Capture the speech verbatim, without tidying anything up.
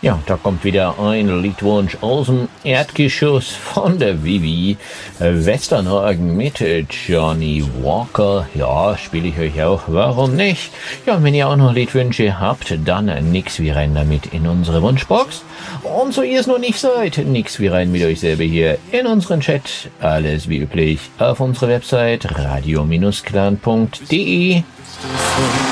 Ja, da kommt wieder ein Liedwunsch aus dem Erdgeschoss von der Vivi Westernhagen mit Johnny Walker. Ja, spiele ich euch auch, warum nicht? Ja, und wenn ihr auch noch Liedwünsche habt, dann nix wie rein damit in unsere Wunschbox. Und so ihr es noch nicht seid, nix wie rein mit euch selber hier in unseren Chat. Alles wie üblich auf unserer Website radio Bindestrich clan punkt de.